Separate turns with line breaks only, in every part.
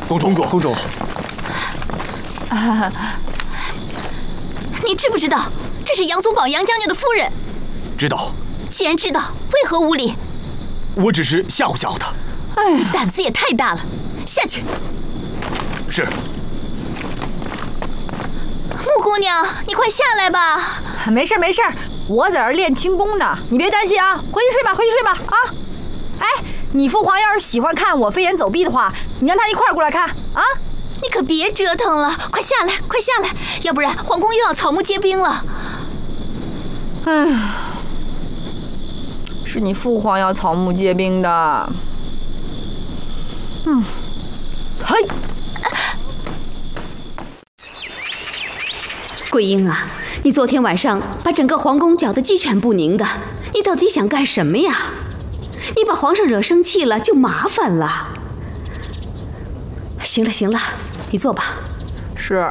公主，公主。
你知不知道这是杨宗保杨将军的夫人？
知道。
既然知道，为何无礼？
我只是吓唬吓唬他。
你胆子也太大了，下去。
是。
穆姑娘，你快下来吧。
没事没事，我在这儿练轻功呢，你别担心啊，回去睡吧，回去睡吧啊。哎，你父皇要是喜欢看我飞檐走壁的话，你让他一块儿过来看啊。
你可别折腾了，快下来，快下来，要不然皇宫又要草木皆兵了。
是你父皇要草木皆兵的。嘿。
桂英啊，你昨天晚上把整个皇宫搅得鸡犬不宁的，你到底想干什么呀？你把皇上惹生气了就麻烦了。行了行了，你坐吧。
是。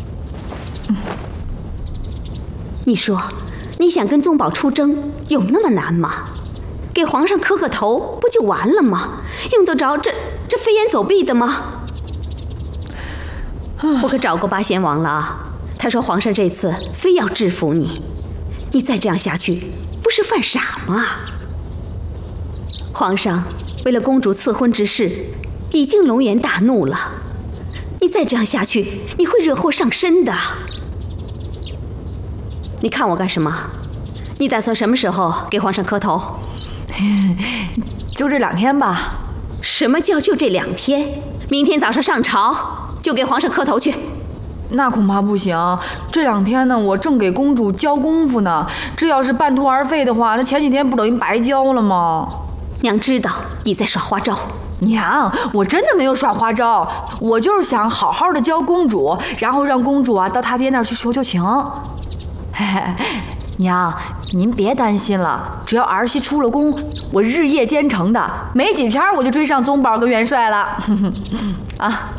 你说，你想跟宗保出征，有那么难吗？给皇上磕个头不就完了吗？用得着这飞檐走壁的吗？我可找过八贤王了啊，他说皇上这次非要制服你，你再这样下去，不是犯傻吗？皇上为了公主赐婚之事，已经龙颜大怒了，你再这样下去，你会惹祸上身的。你看我干什么？你打算什么时候给皇上磕头？
就这2天吧。
什么叫就这2天？明天早上上朝就给皇上磕头去。
那恐怕不行，这2天呢，我正给公主教功夫呢。这要是半途而废的话，那前几天不等于白教了吗？
娘知道你在耍花招。
娘，我真的没有耍花招，我就是想好好的教公主，然后让公主啊到他爹那儿去求求情。娘，您别担心了，只要儿媳出了宫，我日夜兼程的，没几天我就追上宗保跟元帅了。啊。